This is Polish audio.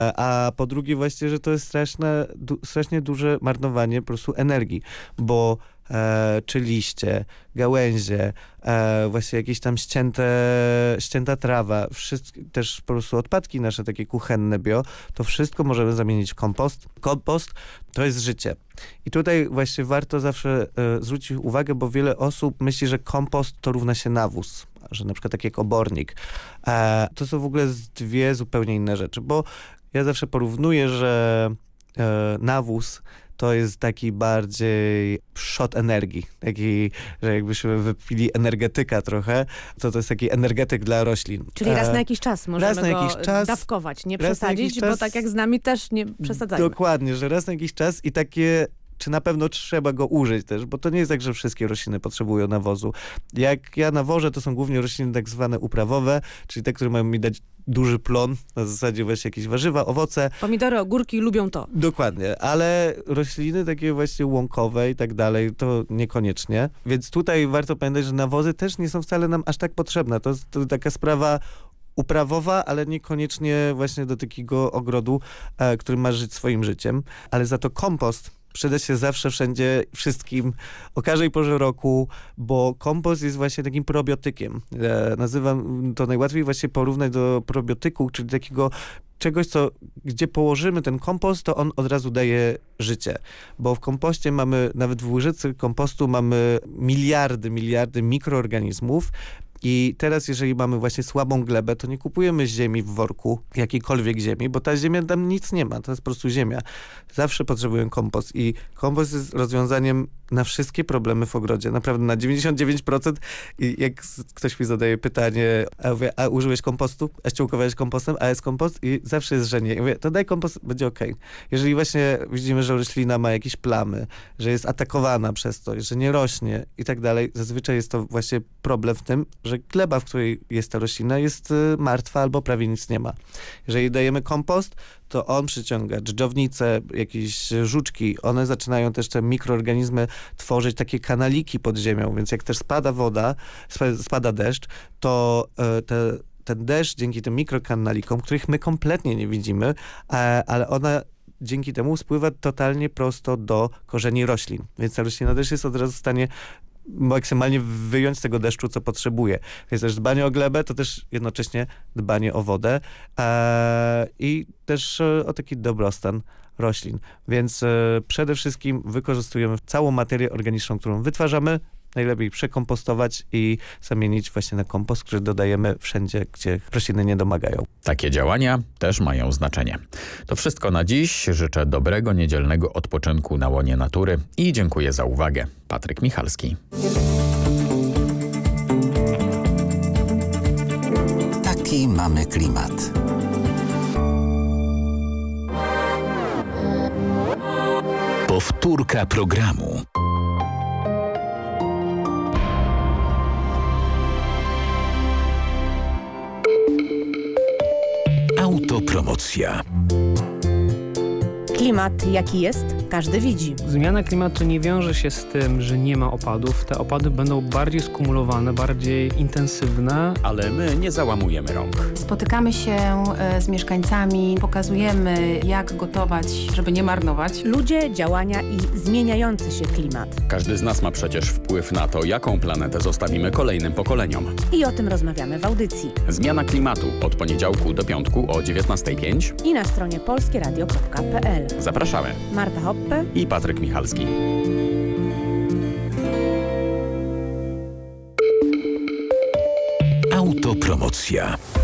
A po drugie właśnie, że to jest strasznie duże marnowanie po prostu energii, bo czy liście, gałęzie, właśnie jakieś tam ścięta trawa, też po prostu odpadki nasze takie kuchenne to wszystko możemy zamienić w kompost. Kompost to jest życie. I tutaj właśnie warto zawsze zwrócić uwagę, bo wiele osób myśli, że kompost to równa się nawóz, że na przykład tak jak obornik. To są w ogóle dwie zupełnie inne rzeczy, bo ja zawsze porównuję, że nawóz to jest taki bardziej szot energii. Taki, że jakbyśmy wypili energetyka trochę, to jest taki energetyk dla roślin. Czyli raz na jakiś czas możemy go dawkować, nie przesadzić, bo tak jak z nami też nie przesadzajmy. Dokładnie, że raz na jakiś czas i takie... Czy na pewno trzeba go użyć też, bo to nie jest tak, że wszystkie rośliny potrzebują nawozu. Jak ja nawożę, to są głównie rośliny tak zwane uprawowe, czyli te, które mają mi dać duży plon, na zasadzie właśnie jakieś warzywa, owoce. Pomidory, ogórki lubią to. Dokładnie, ale rośliny takie właśnie łąkowe i tak dalej, to niekoniecznie. Więc tutaj warto pamiętać, że nawozy też nie są wcale nam aż tak potrzebne. To jest taka sprawa uprawowa, ale niekoniecznie właśnie do takiego ogrodu, który ma żyć swoim życiem. Ale za to kompost przyda się zawsze, wszędzie, wszystkim, o każdej porze roku, bo kompost jest właśnie takim probiotykiem. Nazywam to najłatwiej właśnie porównać do probiotyku, czyli takiego czegoś, gdzie położymy ten kompost, to on od razu daje życie. Bo w kompoście mamy, nawet w łyżeczce kompostu mamy miliardy mikroorganizmów. I teraz, jeżeli mamy właśnie słabą glebę, to nie kupujemy ziemi w worku, jakiejkolwiek ziemi, bo ta ziemia tam nic nie ma, to jest po prostu ziemia. Zawsze potrzebują kompost i kompost jest rozwiązaniem na wszystkie problemy w ogrodzie, naprawdę na 99%. I jak ktoś mi zadaje pytanie, a ja mówię, a użyłeś kompostu? A ściółkowałeś kompostem? A jest kompost? I zawsze jest, że nie. I mówię, to daj kompost, będzie okej. Jeżeli właśnie widzimy, że roślina ma jakieś plamy, że jest atakowana przez to, że nie rośnie i tak dalej, zazwyczaj jest to właśnie problem w tym, że gleba, w której jest ta roślina, jest martwa albo prawie nic nie ma. Jeżeli dajemy kompost, to on przyciąga dżdżownice, jakieś żuczki. One zaczynają też te mikroorganizmy tworzyć takie kanaliki pod ziemią, więc jak też spada deszcz, to ten deszcz dzięki tym mikrokanalikom, których my kompletnie nie widzimy, ale ona dzięki temu spływa totalnie prosto do korzeni roślin. Więc ta roślina też jest od razu w stanie maksymalnie wyjąć z tego deszczu, co potrzebuje. Więc też dbanie o glebę, to też jednocześnie dbanie o wodę i też o taki dobrostan roślin. Więc przede wszystkim wykorzystujemy całą materię organiczną, którą wytwarzamy, najlepiej przekompostować i zamienić właśnie na kompost, który dodajemy wszędzie, gdzie rośliny nie domagają. Takie działania też mają znaczenie. To wszystko na dziś. Życzę dobrego niedzielnego odpoczynku na łonie natury i dziękuję za uwagę. Patryk Michalski. Taki mamy klimat. Powtórka programu. Autopromocja. Klimat jaki jest, każdy widzi. Zmiana klimatu nie wiąże się z tym, że nie ma opadów. Te opady będą bardziej skumulowane, bardziej intensywne. Ale my nie załamujemy rąk. Spotykamy się z mieszkańcami, pokazujemy jak gotować, żeby nie marnować. Ludzie, działania i zmieniający się klimat. Każdy z nas ma przecież wpływ na to, jaką planetę zostawimy kolejnym pokoleniom. I o tym rozmawiamy w audycji. Zmiana klimatu od poniedziałku do piątku o 19:05 i na stronie polskieradio.pl. Zapraszamy. Marta Hoppe i Patryk Michalski. Autopromocja.